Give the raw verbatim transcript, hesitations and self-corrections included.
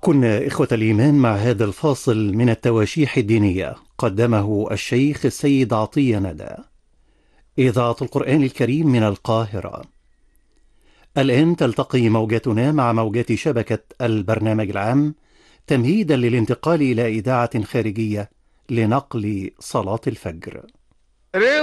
كنا إخوة الإيمان مع هذا الفاصل من التواشيح الدينية قدمه الشيخ السيد عطية ندى. إذاعة القرآن الكريم من القاهرة. الآن تلتقي موجاتنا مع موجات شبكة البرنامج العام تمهيدا للانتقال إلى إذاعة خارجية لنقل صلاة الفجر.